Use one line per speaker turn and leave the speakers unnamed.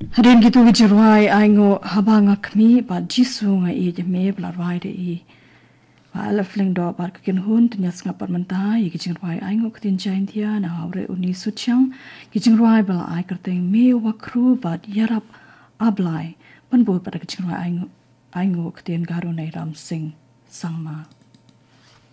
Harin gitu gijiruai aingo habanga kmi ba jisu nga I jame blarwai de I. Ba ala fling do ba kakin hun tunyas ngapar mentai gijiruai aingo kutin jain dia na haure uni suchang gijiruai bala ai kerteng me wakru ba yarap ablai ban bo pada gijiruai aingo kutin garu nai ram sing sangma.